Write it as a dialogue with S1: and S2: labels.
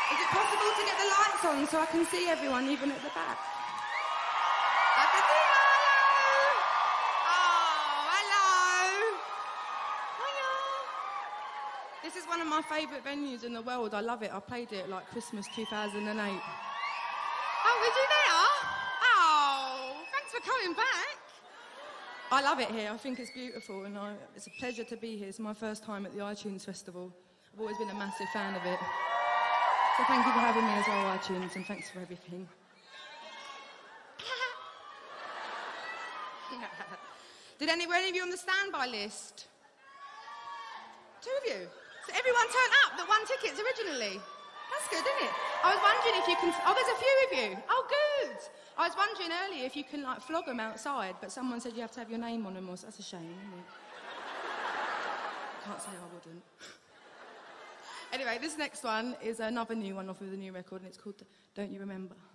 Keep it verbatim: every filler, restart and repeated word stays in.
S1: Is it possible to get the lights on so I can see everyone, even at the back? I can see you. Oh, hello. Hiya. This is one of my favourite venues in the world. I love it. I played it like Christmas two thousand eight. Oh, was you there? Oh, thanks for coming back. I love it here. I think it's beautiful, and I, it's a pleasure to be here. It's my first time at the iTunes Festival. I've always been a massive fan of it. So thank you for having me as well, iTunes, and thanks for everything. Did anyone of you on the standby list? Two of you. So everyone turned up that won tickets originally. That's good, isn't it? I was wondering if you can... Oh, there's a few of you. Oh, good. I was wondering earlier if you can, like, flog them outside, but someone said you have to have your name on them, or so that's a shame, isn't it? Can't say I wouldn't. Anyway, this next one is another new one off of the new record, and it's called Don't You Remember?